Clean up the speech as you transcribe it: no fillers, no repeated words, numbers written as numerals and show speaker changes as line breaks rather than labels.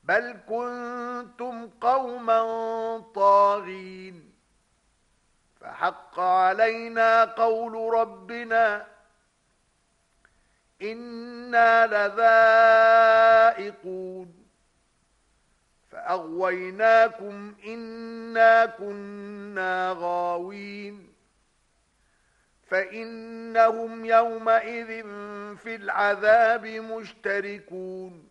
بل كنتم قوما طاغين فحق علينا قول ربنا إنا لذائقون فأغويناكم إنا كنا غاوين فإنهم يومئذ في العذاب مشتركون